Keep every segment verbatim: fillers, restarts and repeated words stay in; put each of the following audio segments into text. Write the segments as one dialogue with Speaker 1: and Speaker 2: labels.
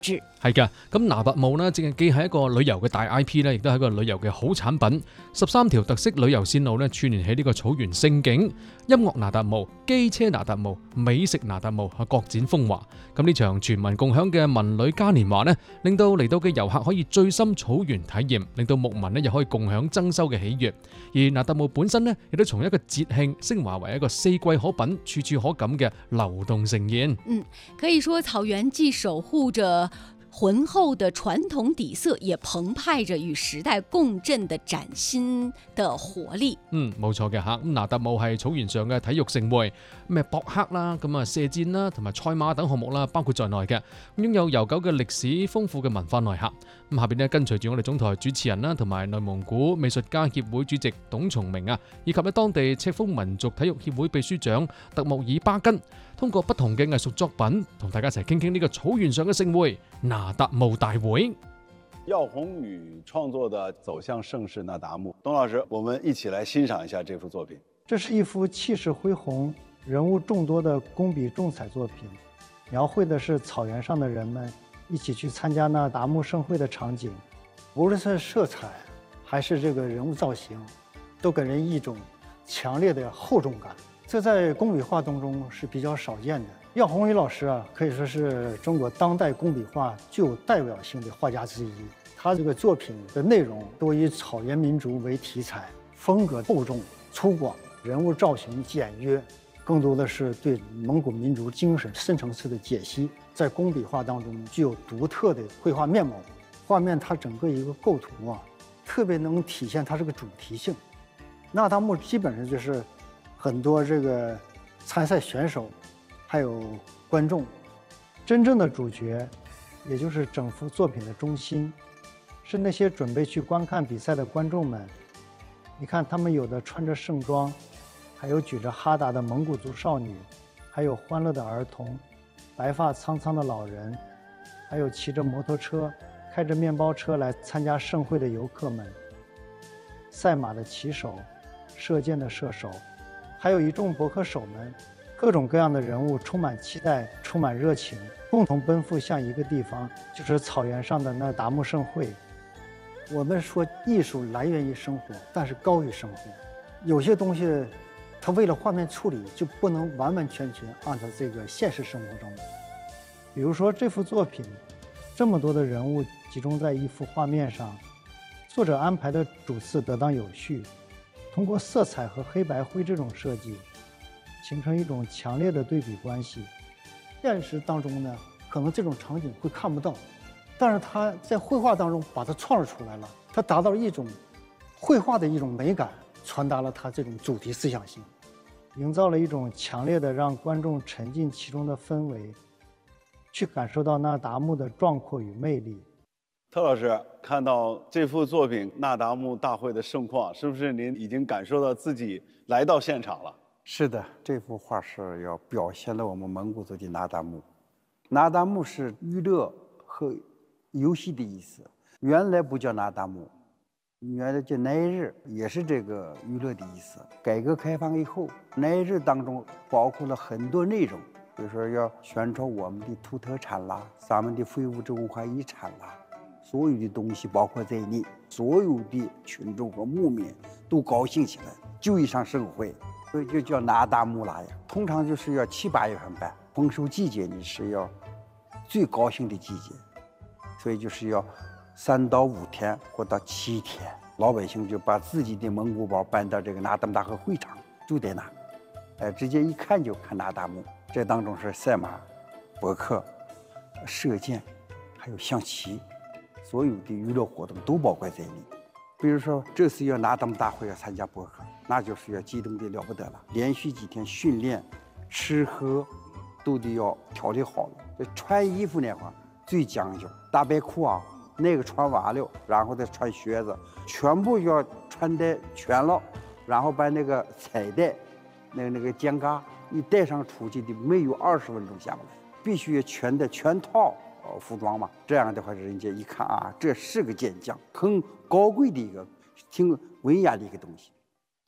Speaker 1: 質。
Speaker 2: 係嘅，咁那達慕呢，正既係一個旅遊嘅大 I P 咧，亦都係一個旅遊嘅好產品。十三條特色旅遊線路咧，串聯起呢個草原勝景，音樂那達慕、機車那達慕、美食那達慕，各展風華。咁呢場全民共享嘅文旅嘉年華呢，令到嚟到嘅遊客可以醉心草原體驗，令到牧民呢又可以共享增收嘅喜悅。而那達慕本身呢，亦都從一個節慶升華為一個四季可品、處處可感嘅流動盛宴。
Speaker 1: 嗯，可以說草原既守護着渾厚的傳統底色，也澎湃着與時代共振的嶄新的活力。
Speaker 2: 嗯，冇錯嘅吓。咁那達慕係草原上嘅體育盛會，咩博克啦、咁啊射箭啦、同埋賽馬等項目啦，包括在內嘅，擁有悠久嘅歷史、豐富嘅文化內涵。咁下邊呢，跟隨住我哋總台主持人啦，同埋內蒙古美術家協會主席董松明啊，以及咧當地赤峰民族體育協會秘書長特木爾巴根，通過不同嘅藝術作品，同大家一齊傾傾呢個草原上嘅盛會——那達慕大會。
Speaker 3: 耀宏宇創作的《走向盛世那達慕》，董老師，我們一起來欣賞一下這幅作品。
Speaker 4: 這是一幅氣勢恢宏、人物眾多的工筆重彩作品，描繪的是草原上的人們一起去參加那達慕盛會的場景。無論是色彩，還是這個人物造型，都給人一種強烈的厚重感。這在工筆畫當中是比較少見的。耀宏宇老師啊，可以說是中國當代工筆畫具有代表性的畫家之一。他這個作品的內容多以草原民族為題材，風格厚重粗獷，人物造型簡約，更多的是對蒙古民族精神深層次的解析。在工筆畫當中具有獨特的繪畫面貌，畫面它整個一個構圖啊，特別能體現它這個主題性。那達慕基本上就是很多這個參賽選手，還有觀眾，真正的主角，也就是整幅作品的中心，是那些準備去觀看比賽的觀眾們。你看，他們有的穿着盛裝，還有舉着哈達的蒙古族少女，還有歡樂的兒童，白髮蒼蒼的老人，還有騎着摩托車、開着麵包車來參加盛會的遊客們，賽馬的騎手，射箭的射手，還有一眾博客手們。各種各樣的人物充滿期待，充滿熱情，共同奔赴向一個地方，就是草原上的那達慕盛會。我們說藝術來源於生活，但是高於生活。有些東西，它為了畫面處理，就不能完完全全按照這個現實生活中。比如說這幅作品，這麼多的人物集中在一幅畫面上，作者安排的主次得當有序，通過色彩和黑白灰這種設計，形成一種強烈的對比關係。現實當中呢，可能這種場景會看不到，但是他在繪畫當中把它創造出來了，它達到一種繪畫的一種美感，傳達了它這種主題思想性，營造了一種強烈的讓觀眾沉浸其中的氛圍，去感受到那達慕的壯闊與魅力。
Speaker 3: 特老師，看到這幅作品那達慕大會的盛況，是不是您已經感受到自己來到現場了？
Speaker 5: 是的，這幅畫是要表現了我們蒙古族的那達慕。那達慕是娛樂和遊戲的意思，原來不叫那達慕，原來叫那一日，也是這個娛樂的意思。改革開放以後，那一日當中包括了很多內容，比如說要宣傳我們的土特產啦，咱們的非物質文化遺產啦，所有的東西包括在內，所有的群眾和牧民都高興起來，就一場盛會。所以就叫那達慕拉呀，通常就是要七八月份辦，豐收季節呢是要最高興的季節，所以就是要三到五天或到七天，老百姓就把自己的蒙古包搬到這個那達慕大會會場，就在那，哎，直接一看就看那達慕。這當中是賽馬、博客、射箭，還有象棋，所有的娛樂活動都包括在內。比如說這次要那達慕大會要參加博客，那就是要激動得了不得了，連續幾天訓練、吃喝都得要調理好了。這穿衣服那會兒最講究，大白褲啊，那個穿完了，然後再穿靴子，全部要穿得全了，然後把那個彩帶、那個那個肩嘎一帶上出去的，沒有二十分鐘下不來，必須要全的全套呃服裝嘛。這樣的話，人家一看啊，這是個健將，很高貴的一個、挺文雅的一個東西。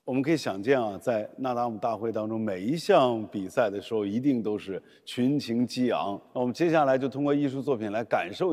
Speaker 3: 我们可以想见啊，在那达姆大会当中，每一项比赛的时候，一定都是群情激昂。那我们接下来就通过艺术作品来感受。